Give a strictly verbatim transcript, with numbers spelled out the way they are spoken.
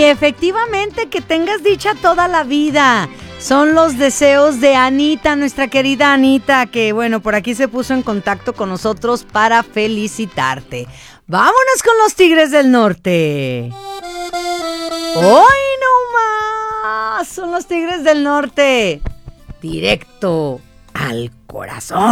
Efectivamente, que tengas dicha toda la vida. Son los deseos de Anita, nuestra querida Anita, que bueno, por aquí se puso en contacto con nosotros para felicitarte. Vámonos con los Tigres del Norte. ¡Hoy no más! Son los Tigres del Norte. Directo al corazón.